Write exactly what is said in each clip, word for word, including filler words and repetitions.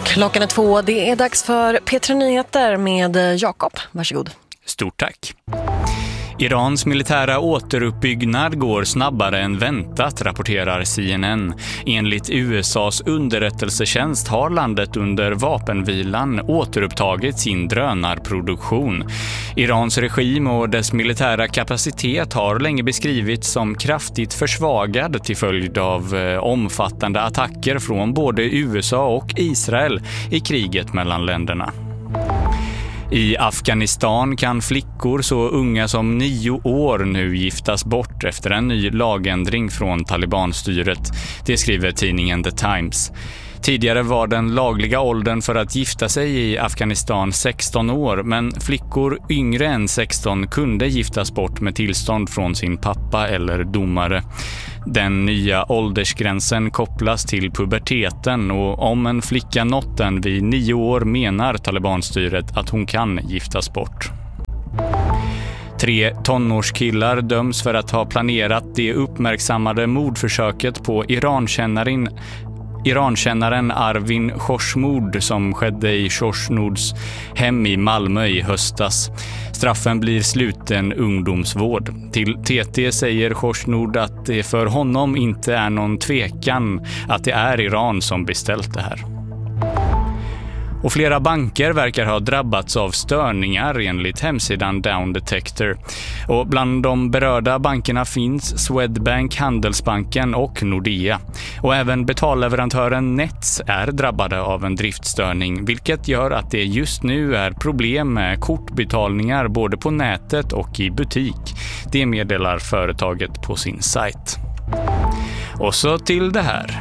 Klockan är två, det är dags för P tre Nyheter med Jakob. Varsågod. Stort tack. Irans militära återuppbyggnad går snabbare än väntat, rapporterar C N N. Enligt U S A:s underrättelsetjänst har landet under vapenvilan återupptagit sin drönarproduktion. Irans regim och dess militära kapacitet har länge beskrivits som kraftigt försvagad till följd av omfattande attacker från både U S A och Israel i kriget mellan länderna. I Afghanistan kan flickor så unga som nio år nu giftas bort efter en ny lagändring från Talibanstyret. Det skriver tidningen The Times. Tidigare var den lagliga åldern för att gifta sig i Afghanistan sexton år, men flickor yngre än sexton kunde giftas bort med tillstånd från sin pappa eller domare. Den nya åldersgränsen kopplas till puberteten och om en flicka nått den vid nio år menar Talibanstyret att hon kan giftas bort. Tre tonårskillar döms för att ha planerat det uppmärksammade mordförsöket på Irankännaren Irankännaren Arvin Khoshnood som skedde i Khoshnods hem i Malmö i höstas. Straffen blir sluten ungdomsvård. Till T T säger Khoshnood att det för honom inte är någon tvekan att det är Iran som beställt det här. Och flera banker verkar ha drabbats av störningar enligt hemsidan Down Detector. Och bland de berörda bankerna finns Swedbank, Handelsbanken och Nordea. Och även betalleverantören Nets är drabbade av en driftstörning, vilket gör att det just nu är problem med kortbetalningar både på nätet och i butik. Det meddelar företaget på sin sajt. Och så till det här.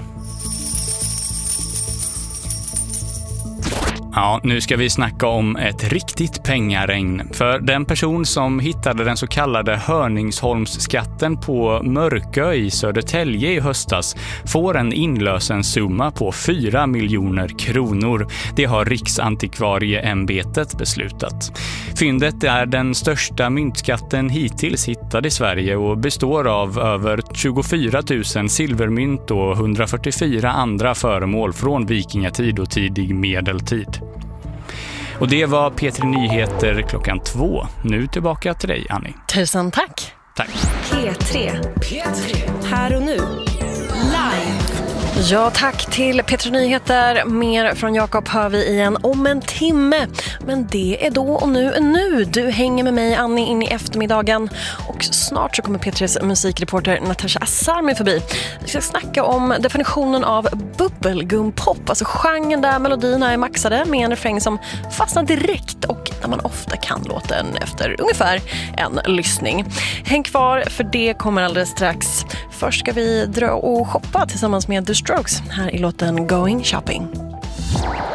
Ja, nu ska vi snacka om ett riktigt pengaregn. För den person som hittade den så kallade Hörningsholmsskatten på Mörkö i Södertälje i höstas får en inlösensumma på fyra miljoner kronor. Det har Riksantikvarieämbetet beslutat. Fyndet är den största myntskatten hittills hittad i Sverige och består av över tjugofyra tusen silvermynt och hundrafyrtiofyra andra föremål från vikingatid och tidig medeltid. Och det var P tre Nyheter klockan två. Nu tillbaka till dig, Annie. Tusen tack. Tack. P tre. P tre. Här och nu. Live. Ja, tack till P tre Nyheter. Mer från Jakob hör vi igen om en timme. Men det är då och nu nu. Du hänger med mig, Annie, in i eftermiddagen. Och snart så kommer P tres musikreporter Natasha Asarmi förbi. Vi ska snacka om definitionen av bubbelgumpop. Alltså genren där melodierna är maxade med en refräng som fastnar direkt och där man ofta kan låta den efter ungefär en lyssning. Häng kvar, för det kommer alldeles strax. Först ska vi dra och shoppa tillsammans med The Strokes här i låten Going Shopping.